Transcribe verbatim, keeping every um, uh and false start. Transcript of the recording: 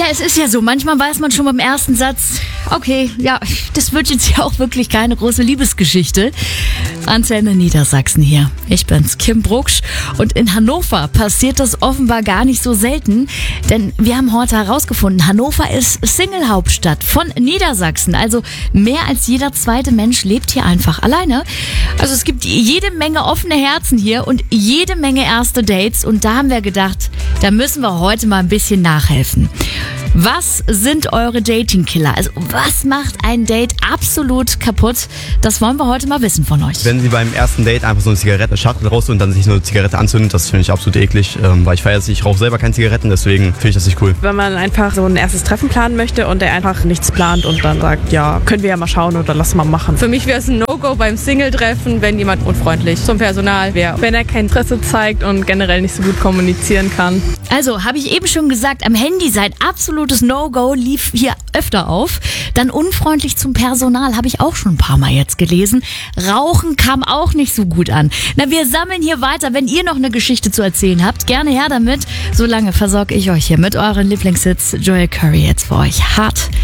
Ja, es ist ja so, manchmal weiß man schon beim ersten Satz, okay, ja, das wird jetzt ja auch wirklich keine große Liebesgeschichte. Antenne Niedersachsen hier. Ich bin's, Kim Brucksch. Und in Hannover passiert das offenbar gar nicht so selten, denn wir haben heute herausgefunden, Hannover ist Single-Hauptstadt von Niedersachsen. Also mehr als jeder zweite Mensch lebt hier einfach alleine. Also es gibt jede Menge offene Herzen hier und jede Menge erste Dates. Und da haben wir gedacht, da müssen wir heute mal ein bisschen nachhelfen. Was sind eure Dating-Killer? Also was macht ein Date absolut kaputt? Das wollen wir heute mal wissen von euch. Wenn sie beim ersten Date einfach so eine Zigarettenschachtel raus und dann sich so eine Zigarette anzündet, das finde ich absolut eklig, ähm, weil ich feiere es nicht, ich rauche selber keine Zigaretten, deswegen finde ich das nicht cool. Wenn man einfach so ein erstes Treffen planen möchte und der einfach nichts plant und dann sagt, ja, können wir ja mal schauen oder lass mal machen. Für mich wäre es ein No-Go beim Single-Treffen, wenn jemand unfreundlich zum Personal wäre. Wenn er kein Interesse zeigt und generell nicht so gut kommunizieren kann. Also, habe ich eben schon gesagt, am Handy sein absolutes No-Go lief hier öfter auf. Dann unfreundlich zum Personal, habe ich auch schon ein paar Mal jetzt gelesen. Rauchen kam auch nicht so gut an. Na, wir sammeln hier weiter. Wenn ihr noch eine Geschichte zu erzählen habt, gerne her damit. Solange versorge ich euch hier mit euren Lieblingshits. Joel Curry jetzt für euch. Hart.